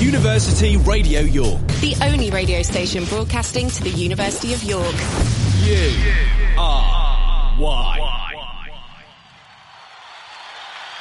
University Radio York. The only radio station broadcasting to the University of York. U-R-Y.